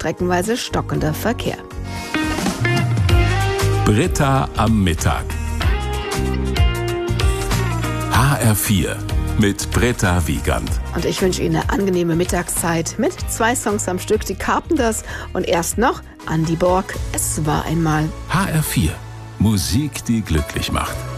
streckenweise stockender Verkehr. Britta am Mittag. HR4 mit Britta Wiegand. Und ich wünsche Ihnen eine angenehme Mittagszeit mit 2 Songs am Stück, die Carpenters und erst noch Andy Borg, Es war einmal. HR4, Musik, die glücklich macht.